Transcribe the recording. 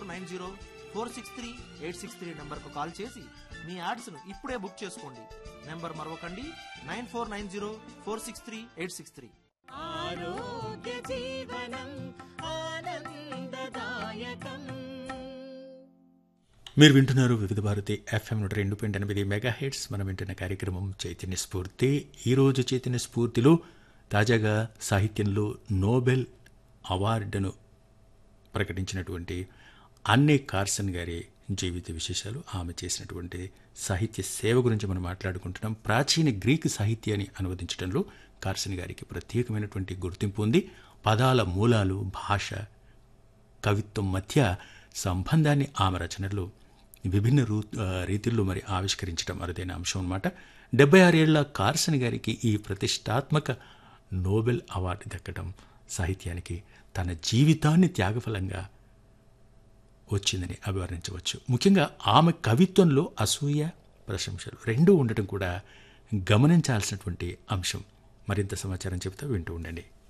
9490463863 నంబర్కు కాల్ చేసి మీ యాడ్స్ను ఇప్పుడే బుక్ చేసుకోండి. నెంబర్ మరొకండి 9490463863. ఆరోగ్య జీవనం ఆనందదాయకం. మీరు వింటున్నారు వివిధ భారతి FM 102.8 మెగాహెర్ట్జ్. మనం వింటున్న కార్యక్రమం చైతన్య స్ఫూర్తి. ఈరోజు చైతన్య స్ఫూర్తిలో తాజాగా సాహిత్యంలో నోబెల్ అవార్డును ప్రకటించినటువంటి అన్నే కార్సన్ గారి జీవిత విశేషాలు, ఆమె చేసినటువంటి సాహిత్య సేవ గురించి మనం మాట్లాడుకుంటున్నాం. ప్రాచీన గ్రీకు సాహిత్యాన్ని అనువదించడంలో కార్సన్ గారికి ప్రత్యేకమైనటువంటి గుర్తింపు ఉంది. పదాల మూలాలు, భాష, కవిత్వం మధ్య సంబంధాన్ని ఆమె రచనలో విభిన్న రీతిల్లో మరి ఆవిష్కరించడం అరుదైన అంశం అన్నమాట. 76 ఏళ్ల కార్సన్ గారికి ఈ ప్రతిష్టాత్మక నోబెల్ అవార్డు దక్కడం సాహిత్యానికి తన జీవితాన్ని త్యాగఫలంగా వచ్చిందని అభివర్ణించవచ్చు. ముఖ్యంగా ఆమె కవిత్వంలో అసూయ, ప్రశంసలు రెండూ ఉండటం కూడా గమనించాల్సినటువంటి అంశం. మరింత సమాచారం చెబుతూ వింటూ ఉండండి.